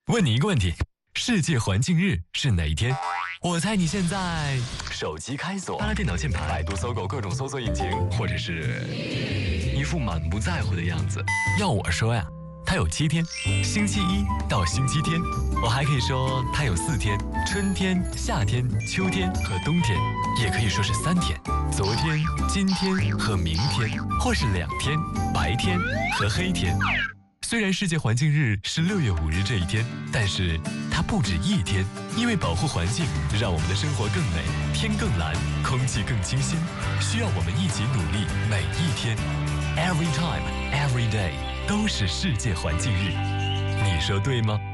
问你一个问题，世界环境日是哪一天？我猜你现在手机开锁，拉电脑键盘，百度、搜狗各种搜索引擎，或者是一副满不在乎的样子。要我说呀，它有7天，星期一到星期天。我还可以说它有4天，春天、夏天、秋天和冬天，也可以说是3天，昨天、今天和明天，或是2天，白天和黑天。虽然世界环境日是6月5日这一天，但是它不止一天，因为保护环境，让我们的生活更美，天更蓝，空气更清新，需要我们一起努力，每一天 ，every time, every day 都是世界环境日。你说对吗？